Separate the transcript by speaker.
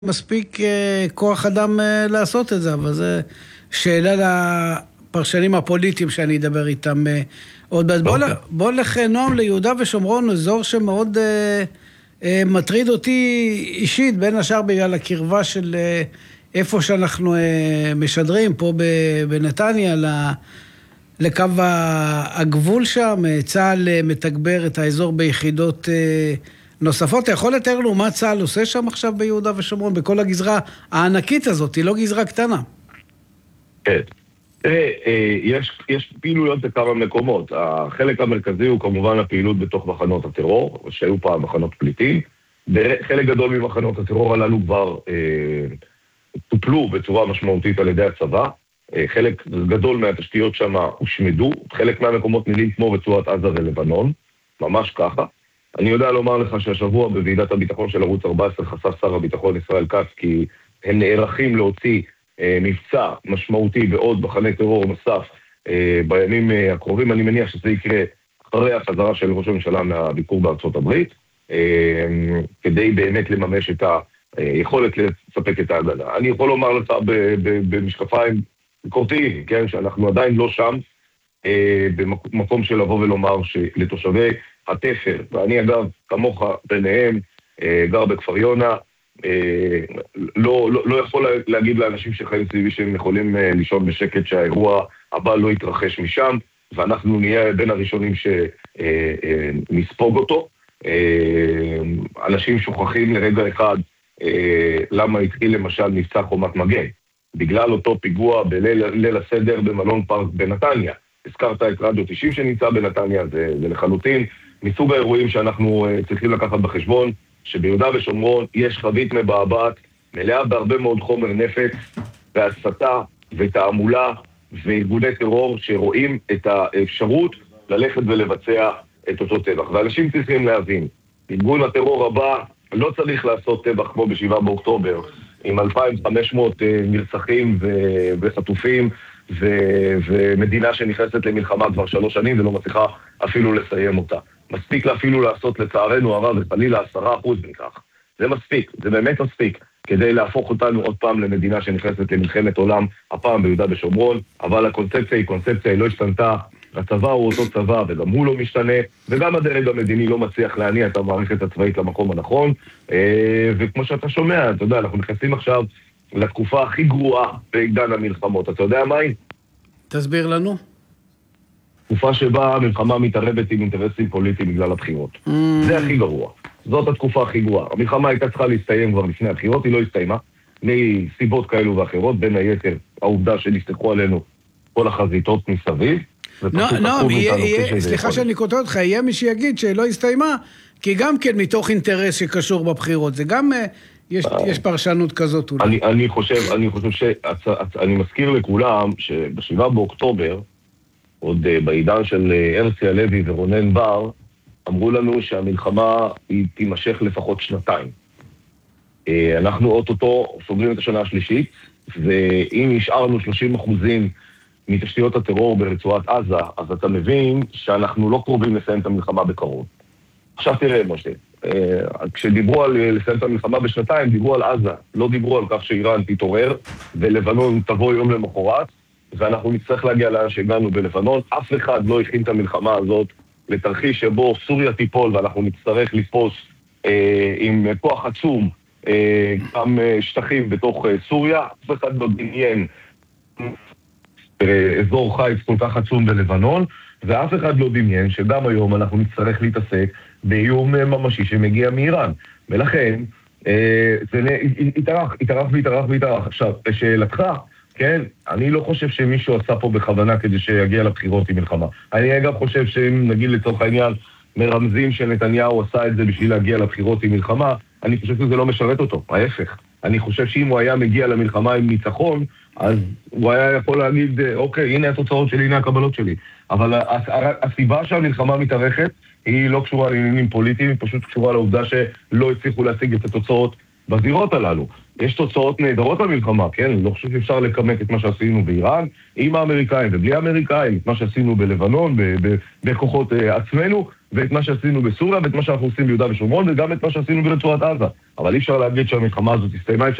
Speaker 1: מספיק כוח אדם לעשות את זה, אבל זה שאלה לפרשנים הפוליטיים שאני אדבר איתם עוד מעט. בוא לך נועם ליהודה ושומרון, אזור שמאוד מטריד אותי אישית, בין השאר בגלל הקרבה של איפה שאנחנו משדרים, פה בנתניה, לקו הגבול שם. צה"ל מתגבר את האזור ביחידות נוספות. אתה יכול לתאר לו מה צה"ל עושה שם עכשיו ביהודה ושומרון, בכל הגזרה הענקית הזאת, היא לא גזרה קטנה.
Speaker 2: כן. יש פעילויות בכמה מקומות. החלק המרכזי הוא כמובן הפעילות בתוך מחנות הטרור, שהיו פעם מחנות פליטים. חלק גדול ממחנות הטרור הללו כבר טופלו בצורה משמעותית על ידי הצבא. חלק גדול מהתשתיות שם הושמדו. חלק מהמקומות נראים כמו רצועת עזה ולבנון. ממש ככה. אני יודע לומר לך שהשבוע בוועידת הביטחון של ערוץ 14 חשף שר הביטחון ישראל כץ כי הם נערכים להוציא מבצע משמעותי בעוד מחנה טרור נוסף בימים הקרובים. אני מניח שזה יקרה אחרי החזרה של ראש הממשלה מהביקור בארצות הברית, כדי באמת לממש את היכולת לספק את ההגנה. אני יכול לומר לך במשקפיים ביקורתיים, כן, שאנחנו עדיין לא שם, במקום של לבוא ולומר שלתושבי התפר, ואני אגב כמוך ביניהם, גר בכפר יונה, לא יכול להגיד לאנשים שחיים סביבי שהם יכולים לישון בשקט שהאירוע הבא לא יתרחש משם, ואנחנו נהיה בין הראשונים שנספוג אותו. אנשים שוכחים לרגע אחד למה התחיל למשל מבצע חומת מגן, בגלל אותו פיגוע בליל הסדר במלון פארק בנתניה. הזכרת את רדיו 90 שנמצא בנתניה, זה לחלוטין מסוג האירועים שאנחנו צריכים לקחת בחשבון, שביהודה ושומרון יש חבית מבעבעת, מלאה בהרבה מאוד חומר נפץ, והסתה ותעמולה וארגוני טרור שרואים את האפשרות ללכת ולבצע את אותו טבח. ואנשים צריכים להבין, ארגון הטרור הבא לא צריך לעשות טבח כמו ב7 באוקטובר, עם 2,500 נרצחים וחטופים, ומדינה שנכנסת למלחמה כבר 3 שנים ולא מצליחה אפילו לסיים אותה. מספיק אפילו לעשות לצערנו הרב וחלילה 10% מכך. זה מספיק, זה באמת מספיק, כדי להפוך אותנו עוד פעם למדינה שנכנסת למלחמת עולם, הפעם ביהודה ושומרון, אבל הקונספציה היא קונספציה, היא לא השתנתה, הצבא הוא אותו צבא וגם הוא לא משתנה, וגם הדרג המדיני לא מצליח להניע את המערכת הצבאית למקום הנכון, וכמו שאתה שומע, אתה יודע, אנחנו נכנסים עכשיו לתקופה הכי גרועה בעידן המלחמות. אתה יודע מה היא?
Speaker 1: תסביר לנו.
Speaker 2: תקופה שבה המלחמה מתערבת עם אינטרסים פוליטיים בגלל הבחירות. זה הכי גרוע. זאת התקופה הכי גרועה. המלחמה הייתה צריכה להסתיים כבר לפני הבחירות, היא לא הסתיימה, מסיבות כאלו ואחרות, בין היתר העובדה שנפתחו עלינו כל החזיתות מסביב.
Speaker 1: סליחה שאני קוטע אותך, יהיה מי שיגיד שלא הסתיימה, כי גם כן מתוך אינטרס שקשור בבחירות, זה גם יש פרשנות כזאת אולי.
Speaker 2: אני חושב אני מזכיר לכולם שב7 באוקטובר, עוד בעידן של הרצי הלוי ורונן בר, אמרו לנו שהמלחמה היא תימשך לפחות 2 אנחנו אוטוטו סוגרים את השנה השלישית, ואם השארנו 30% מתשתיות הטרור ברצועת עזה, אז אתה מבין שאנחנו לא קרובים לסיים את המלחמה בקרוב. עכשיו תראה, משה, כשדיברו על לסיים את המלחמה ב2 דיברו על עזה, לא דיברו על כך שאיראן תתעורר, ולבנון תבוא יום למחרת, ואנחנו נצטרך להגיע לאן שהגענו בלבנון. אף אחד לא הכין את המלחמה הזאת לתרחיש שבו סוריה תיפול, ואנחנו נצטרך לתפוס עם כוח עצום גם שטחים בתוך סוריה. אף אחד לא דמיין אזור חיץ כל כך עצום בלבנון, ואף אחד לא דמיין שגם היום אנחנו נצטרך להתעסק באיום ממשי שמגיע מאיראן. ולכן, זה התארך. עכשיו, בשאלתך, כן, אני לא חושב שמישהו עשה פה בכוונה כדי שיגיע לבחירות עם מלחמה. אני אגב חושב שאם נגיד לצורך העניין מרמזים שנתניהו עשה את זה בשביל להגיע לבחירות עם מלחמה, אני חושב שזה לא משרת אותו, ההפך. אני חושב שאם הוא היה מגיע למלחמה עם ניצחון, אז הוא היה יכול להגיד, אוקיי, הנה התוצאות שלי, הנה הקבלות שלי. אבל הסיבה שהמלחמה מתארכת היא לא קשורה לעניינים פוליטיים, היא פשוט קשורה לעובדה שלא הצליחו להשיג את התוצאות בזירות הללו. יש תוצאות נהדרות למלחמה, כן? אני לא חושב שאפשר לקמק את מה שעשינו באיראן, עם האמריקאים ובלי האמריקאים, את מה שעשינו בלבנון, בכוחות עצמנו, ואת מה שעשינו בסוריה, ואת מה שאנחנו עושים ביהודה ושומרון, וגם את מה שעשינו ברצועת עזה. אבל אי אפשר להגיד שהמלחמה הזאת הסתיימה,